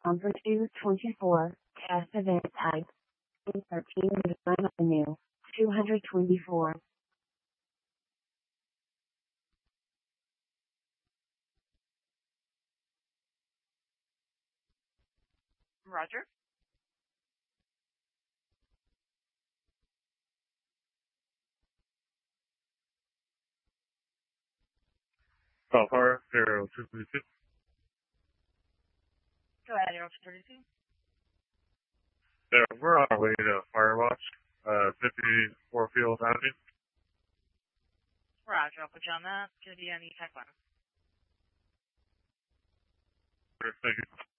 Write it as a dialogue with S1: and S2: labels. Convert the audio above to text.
S1: Number 224, test event type. 13 Design Avenue, 224.
S2: Roger.
S3: Fire 0232.
S2: Go ahead, Aero 232.
S3: Yeah, we're on our way to Firewatch, 54 Field Avenue.
S2: Roger, I'll put you on that. It's going to be on the tech line.
S3: Thank you.